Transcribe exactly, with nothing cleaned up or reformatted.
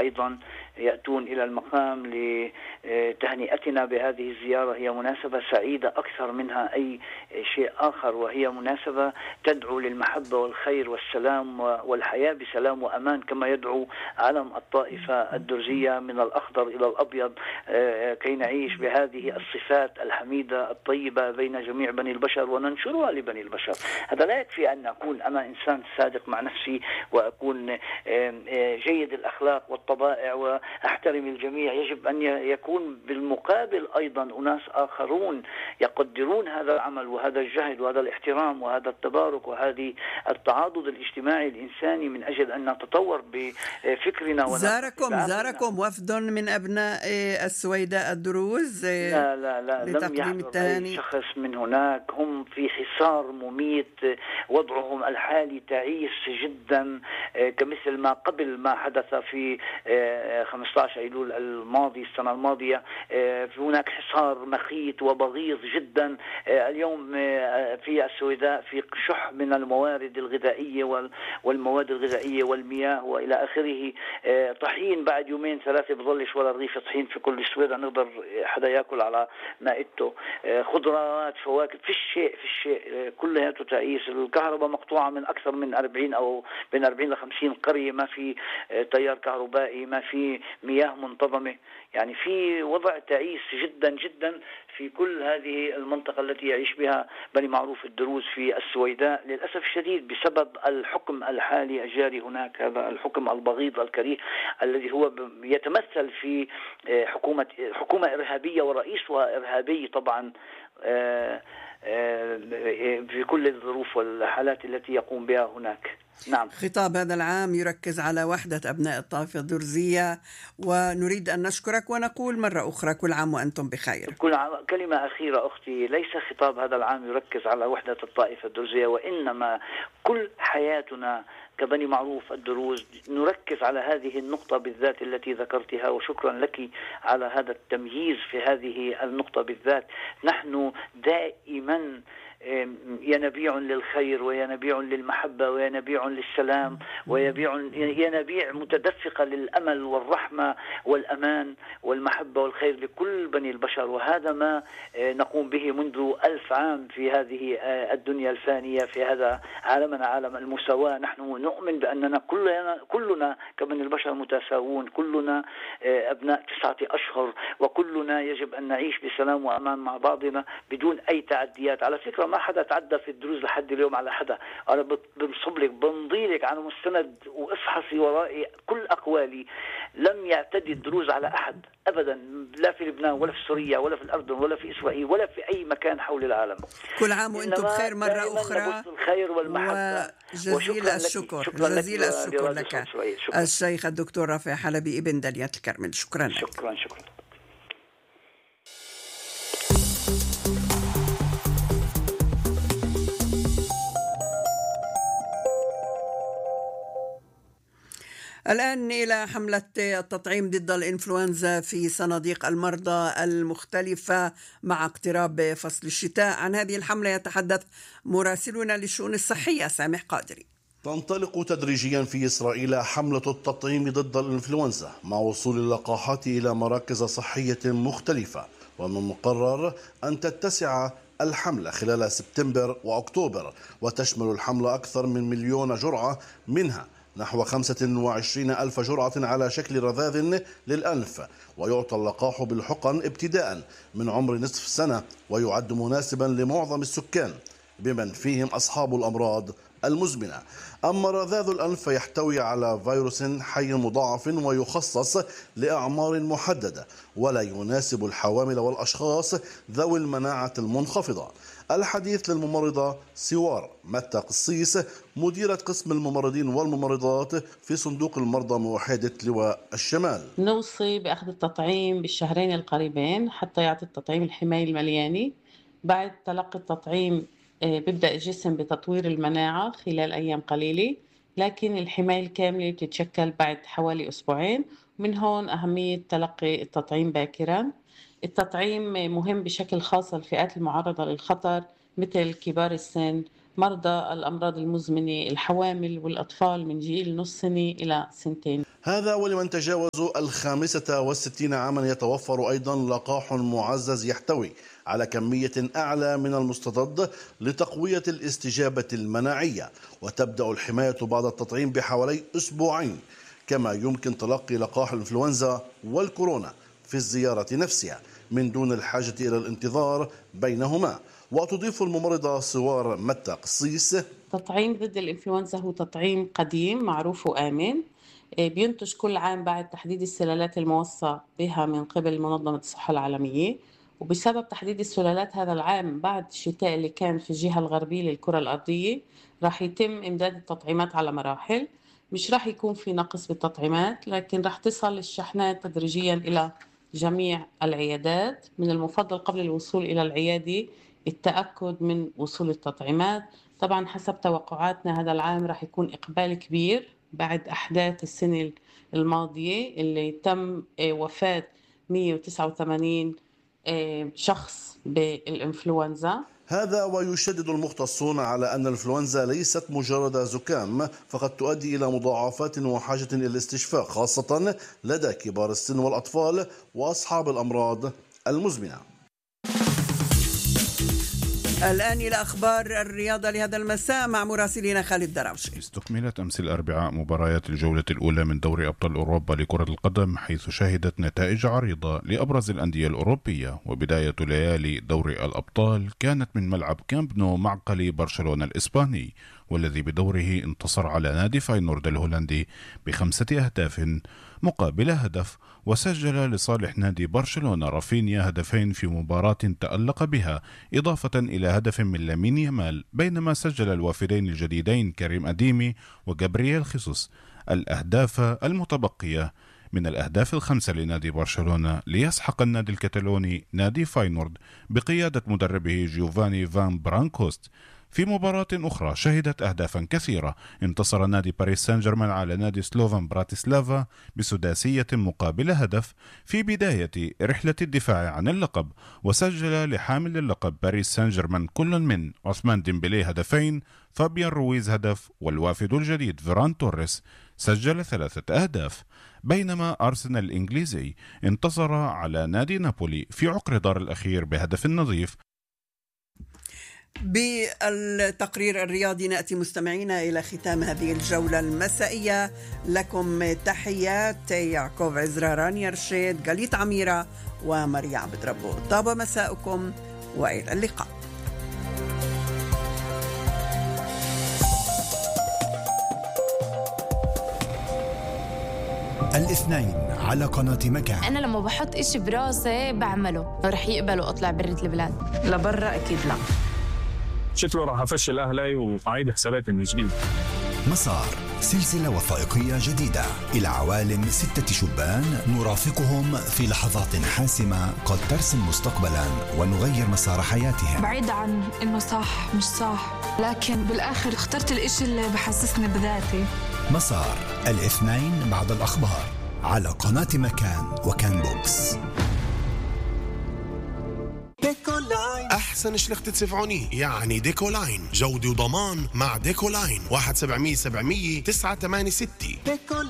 أيضا يأتون إلى المقام لتهنئتنا بهذه الزيارة. هي مناسبة سعيدة أكثر منها أي شيء آخر، وهي مناسبة تدعو للمحبة والخير والسلام والحياة بسلام وأمان، كما يدعو علم الطائفة الدرزية من الأخضر إلى الأبيض، كي نعيش بهذه الصفات الحميدة الطيبة بين جميع بني البشر وننشرها لبني البشر. هذا لا يكفي أن أكون أنا إنسان صادق مع نفسي وأكون جيد الأخلاق والطبائع وأحترم الجميع. يجب أن يكون بالمقابل أيضا أناس آخرون يقدرون هذا العمل وهذا الجهد وهذا الاحترام وهذا التبارك وهذه التعاضد الاجتماعي الإنساني من أجل أن نتطور بفكرنا. زاركم زاركم وفد من أبناء السويداء الدروز لا لا لا لم يحضر أي شخص من هناك. هم في حصار مميت، وضعهم الحالي تعيس جدا كمثل ما قبل ما حدث في خمسة عشر أيلول الماضي السنة الماضية. هناك حصار مخيت وبغيض جدا. اليوم في السويداء في شح من الموارد الغذائية والمواد الغذائية والمياه وإلى آخره. طحين بعد يومين ثلاثة بظلش ولا رغيف طحين في كل السويداء نقدر حدا يأكل على مائدته. خضروات فواكه في الشيء في الشيء كلها تعيس. الكهرباء مقطوعة من أكثر من أربعين أو بين أربعين لخمسين قرية، ما في تيار كهربائي، ما في مياه منتظمة. يعني في وضع تعيس جدا جدا في كل هذه المنطقة التي يعيش بها بني معروف الدروز في السويداء للأسف الشديد بسبب الحكم الحالي الجاري هناك. هذا الحكم البغيض الكريه الذي هو يتمثل في حكومة حكومة إرهابية ورئيسها إرهابي طبعا في كل الظروف والحالات التي يقوم بها هناك. نعم. خطاب هذا العام يركز على وحدة أبناء الطائفة الدرزية، ونريد أن نشكرك ونقول مرة أخرى كل عام وأنتم بخير. كل عام. كلمة أخيرة أختي، ليس خطاب هذا العام يركز على وحدة الطائفة الدرزية، وإنما كل حياتنا كبني معروف الدروز نركز على هذه النقطة بالذات التي ذكرتها، وشكرا لك على هذا التمييز في هذه النقطة بالذات. نحن دائما ينبيع للخير وينبيع للمحبة وينبيع للسلام وينبيع ينبيع متدفقة للأمل والرحمة والأمان والمحبة والخير لكل بني البشر. وهذا ما نقوم به منذ ألف عام في هذه الدنيا الفانية، في هذا عالمنا عالم المساواة. نحن نؤمن بأننا كلنا كلنا كبني البشر متساوون، كلنا أبناء تسعة أشهر، وكلنا يجب أن نعيش بسلام وأمان مع بعضنا بدون أي تعديات. على فكرة ما حدا تعدى في الدروز لحد اليوم على حدا. أنا بنصب لك بنضي لك على مستند وإفحصي ورائي كل أقوالي. لم يعتدي الدروز على أحد أبدا، لا في لبنان ولا في سوريا ولا في الأردن ولا في إسرائيل ولا في أي مكان حول العالم. كل عام وأنتم بخير مرة أخرى، الخير والمحبة. وجزيل الشكر جزيل الشكر لك الشيخ الدكتور رافع حلبي ابن دلية الكرمل. شكرا لك. شكرا شكرا. الآن إلى حملة التطعيم ضد الإنفلونزا في صناديق المرضى المختلفة مع اقتراب فصل الشتاء. عن هذه الحملة يتحدث مراسلنا للشؤون الصحية سامح قادري. تنطلق تدريجيا في إسرائيل حملة التطعيم ضد الإنفلونزا مع وصول اللقاحات إلى مراكز صحية مختلفة، ومن المقرر أن تتسع الحملة خلال سبتمبر وأكتوبر، وتشمل الحملة أكثر من مليون جرعة، منها نحو خمسة وعشرين ألف جرعة على شكل رذاذ للأنف، ويعطى اللقاح بالحقن ابتداء من عمر نصف سنة، ويعد مناسبا لمعظم السكان بمن فيهم أصحاب الأمراض المزمنة. أما رذاذ الأنف فيحتوي على فيروس حي مضاعف ويخصص لأعمار محددة، ولا يناسب الحوامل والأشخاص ذوي المناعة المنخفضة. الحديث للممرضة سوار متى قصيص، مديرة قسم الممرضين والممرضات في صندوق المرضى موحدة لواء الشمال. نوصي بأخذ التطعيم بالشهرين القريبين حتى يعطي التطعيم الحماية الملياني. بعد تلقي التطعيم بيبدأ الجسم بتطوير المناعة خلال أيام قليلة، لكن الحماية الكاملة بتتشكل بعد حوالي أسبوعين. من هون أهمية تلقي التطعيم باكرا. التطعيم مهم بشكل خاص للفئات المعرضة للخطر مثل كبار السن مرضى الأمراض المزمنة، الحوامل والأطفال من جيل نص سنة إلى سنتين. هذا ولمن تجاوزوا الخامسة والستين عاما يتوفر أيضا لقاح معزز يحتوي على كمية أعلى من المستضد لتقوية الاستجابة المناعية، وتبدأ الحماية بعد التطعيم بحوالي أسبوعين، كما يمكن تلقي لقاح الإنفلونزا والكورونا في الزيارة نفسها من دون الحاجة إلى الانتظار بينهما. وتضيف الممرضة سوار متى قصيص: تطعيم ضد الإنفلونزا هو تطعيم قديم معروف وآمن، بينتج كل عام بعد تحديد السلالات الموصى بها من قبل منظمة الصحة العالمية، وبسبب تحديد السلالات هذا العام بعد الشتاء اللي كان في الجهة الغربية للكرة الأرضية راح يتم إمداد التطعيمات على مراحل. مش راح يكون في نقص بالتطعيمات، لكن راح تصل الشحنات تدريجيا إلى جميع العيادات. من المفضل قبل الوصول إلى العيادة التأكد من وصول التطعيمات. طبعا حسب توقعاتنا هذا العام راح يكون إقبال كبير بعد أحداث السنة الماضية اللي تم وفاة مئة وتسعة وثمانين شخص بالإنفلونزا. هذا ويشدد المختصون على أن الإنفلونزا ليست مجرد زكام، فقد تؤدي إلى مضاعفات وحاجة إلى الاستشفاء، خاصة لدى كبار السن والأطفال وأصحاب الأمراض المزمنة. الآن إلى أخبار الرياضة لهذا المساء مع مراسلنا خالد دراوشي. استكملت أمس الأربعاء مباريات الجولة الأولى من دوري أبطال أوروبا لكرة القدم، حيث شهدت نتائج عريضة لأبرز الأندية الأوروبية. وبداية ليالي دوري الأبطال كانت من ملعب كامب نو معقل برشلونة الإسباني، والذي بدوره انتصر على نادي فاينورد الهولندي بخمسة أهداف مقابل هدف. وسجل لصالح نادي برشلونة رافينيا هدفين في مباراة تألق بها، إضافة إلى هدف من لامين يامال، بينما سجل الوافدين الجديدين كريم أديمي وجابرييل خيسوس الأهداف المتبقية من الأهداف الخمسة لنادي برشلونة، ليسحق النادي الكتالوني نادي فاينورد بقيادة مدربه جيوفاني فان برانكوست. في مباراة أخرى شهدت أهدافا كثيرة، انتصر نادي باريس سان جيرمان على نادي سلوفان براتسلافا بسداسية مقابل هدف في بداية رحلة الدفاع عن اللقب. وسجل لحامل اللقب باريس سان جيرمان كل من عثمان ديمبلي هدفين، فابيان رويز هدف، والوافد الجديد فيران توريس سجل ثلاثة أهداف. بينما أرسنال الإنجليزي انتصر على نادي نابولي في عقر دار الأخير بهدف نظيف. بالتقرير الرياضي نأتي مستمعينا إلى ختام هذه الجولة المسائية. لكم تحيات يعقوب عزرا، رانيا رشيد، جليت عميرة ومريا عبد ربو. طاب مساءكم وإلى اللقاء. الاثنين على قناة مكان. أنا لما بحط إشي براسي بعمله، رح يقبلوا أطلع برة البلاد لبرا؟ أكيد لا. شكله راح أفشل أهلي وأعيد حساباتي من جديد. مسار، سلسلة وثائقية جديدة إلى عوالم ستة شبان نرافقهم في لحظات حاسمة قد ترسم مستقبلا ونغير مسار حياتهم. بعيد عن إنه صح مش صح، لكن بالآخر اخترت الإشي اللي بحسسني بذاتي. مسار، الاثنين بعد الأخبار على قناة مكان وكان بوكس. أحسن شلخت تسفعوني يعني ديكولاين، جودة وضمان مع ديكولاين. واحد سبعمية سبعمية تسعة ثمانية ستة.